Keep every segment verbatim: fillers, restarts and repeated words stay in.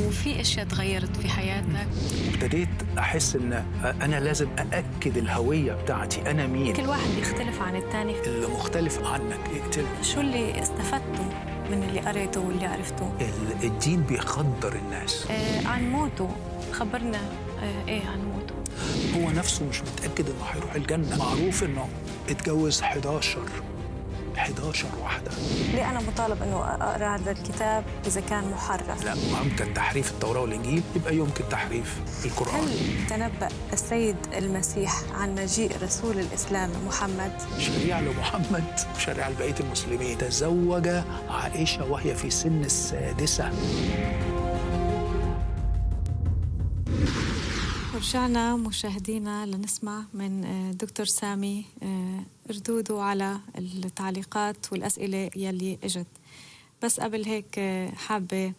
وفي اشياء تغيرت في حياتك؟ ابتديت احس ان انا لازم ااكد الهويه بتاعتي، انا مين. كل واحد بيختلف عن الثاني. اللي مختلف عنك اقتله. شو اللي استفدته من اللي قريته واللي عرفته؟ الدين بيخدر الناس. آه عن موته، خبرنا آه ايه عن موته. هو نفسه مش متاكد انه هيروح الجنه. معروف انه اتجوز حداشر حداشر واحدة. ليه أنا مطالب أنه أقرأ هذا الكتاب إذا كان محرف؟ لا، ممكن تحريف التوراة والإنجيل، يبقى يمكن تحريف القرآن. هل تنبأ السيد المسيح عن مجيء رسول الإسلام محمد؟ شريعة لمحمد وشريعة لبقية المسلمين. تزوج عائشة وهي في سن السادسة. رجعنا مشاهدينا لنسمع من دكتور سامي ردوده على التعليقات والأسئلة يلي اجت. بس قبل هيك حابة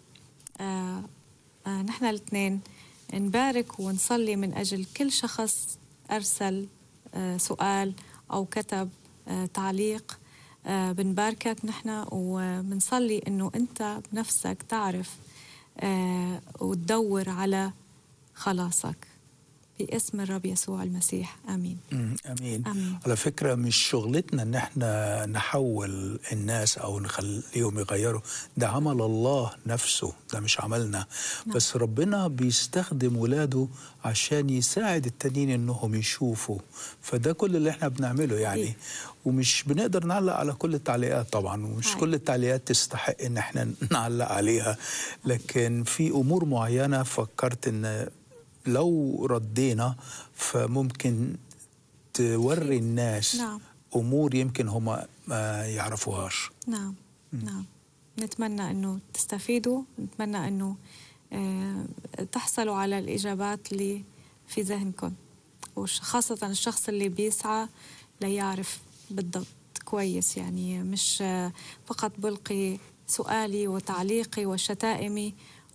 نحن الاثنين نبارك ونصلي من أجل كل شخص أرسل سؤال أو كتب تعليق. بنباركك نحن وبنصلي إنه أنت بنفسك تعرف وتدور على خلاصك باسم الرب يسوع المسيح. آمين. آمين. آمين. على فكرة مش شغلتنا إن احنا نحول الناس أو نخليهم يغيروا، ده عمل الله نفسه، ده مش عملنا. نعم. بس ربنا بيستخدم ولاده عشان يساعد التانيين إنهم يشوفوا، فده كل اللي احنا بنعمله يعني. إيه؟ ومش بنقدر نعلق على كل التعليقات طبعا، ومش هاي. كل التعليقات تستحق إن احنا نعلق عليها، لكن في أمور معينة فكرت إن لو ردينا فممكن توري الناس نعم. أمور يمكن هم ما يعرفوهاش. نعم م. نعم. نتمنى أنه تستفيدوا، نتمنى أنه آه تحصلوا على الإجابات اللي في ذهنكم، وخاصة الشخص اللي بيسعى ليعرف بالضبط كويس، يعني مش آه فقط بلقي سؤالي وتعليقي وشتائمي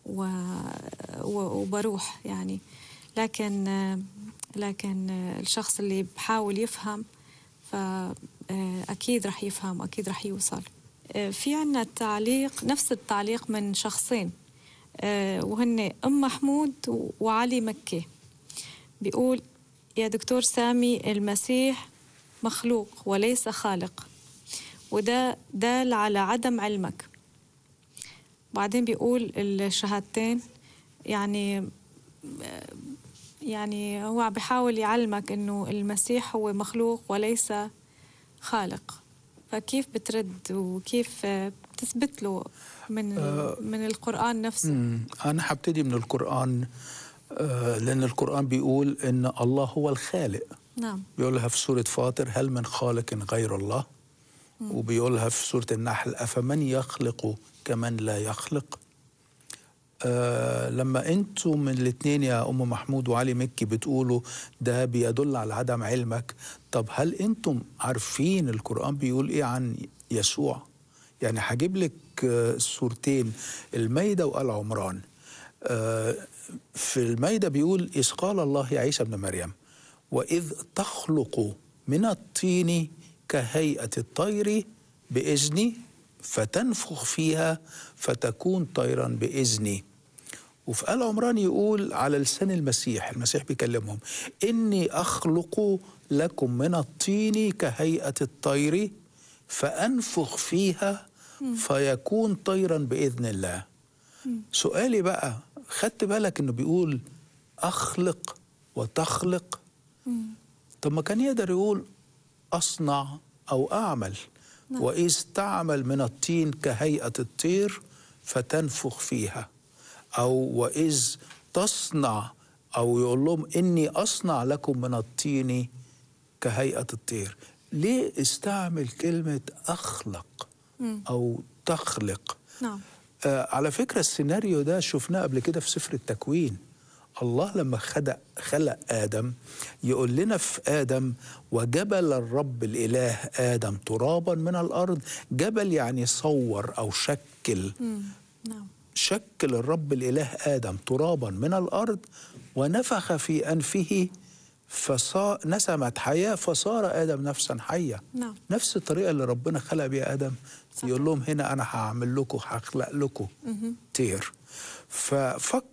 وبروح يعني، لكن لكن الشخص اللي بحاول يفهم فأكيد رح يفهم، أكيد رح يوصل. في عنا التعليق، نفس التعليق من شخصين وهن أم محمود وعلي مكي. بيقول: يا دكتور سامي، المسيح مخلوق وليس خالق، وده دال على عدم علمك. بعدين بيقول الشهادتين، يعني يعني هو بيحاول يعلمك إنه المسيح هو مخلوق وليس خالق، فكيف بترد وكيف بتثبت له من آه من القرآن نفسه؟ أنا حبتدي من القرآن، آه لأن القرآن بيقول إن الله هو الخالق. نعم. بيقولها في سورة فاطر: هل من خالق غير الله؟ مم. وبيقولها في سورة النحل: أفمن يخلق كمن لا يخلق. آه لما انتوا من الاثنين يا أم محمود وعلي مكي بتقولوا ده بيدل على عدم علمك، طب هل انتم عارفين القرآن بيقول ايه عن يسوع؟ يعني هجيب لك آه سورتين، المائدة وآل عمران. آه في المائدة بيقول: إذ قال الله يا عيسى ابن مريم وإذ تخلق من الطين كهيئة الطير بإذني فتنفخ فيها فتكون طيرا بإذني. وفي آل عمران يقول على لسان المسيح، المسيح بيكلمهم: إني أخلق لكم من الطين كهيئة الطير فأنفخ فيها فيكون طيرا بإذن الله. سؤالي بقى، خدت بالك إنه بيقول أخلق وتخلق؟ طب ما كان يقدر يقول أصنع أو أعمل. نعم. وإذ تعمل من الطين كهيئة الطير فتنفخ فيها، أو وإذ تصنع، أو يقول لهم إني أصنع لكم من الطين كهيئة الطير. ليه استعمل كلمة أخلق م. أو تخلق؟ نعم. آه على فكرة السيناريو ده شفناه قبل كده في سفر التكوين. الله لما خلق خلق آدم يقول لنا في آدم: وجبل الرب الإله آدم ترابا من الأرض. جبل يعني صور أو شكل. نعم. شكل الرب الإله آدم ترابا من الأرض ونفخ في أنفه فصار نسمت حياة فصار آدم نفسا حية. نعم. نفس الطريقة اللي ربنا خلق بها آدم. صح. يقول لهم هنا أنا هعمل لكم، هخلق لكم طير. ففكر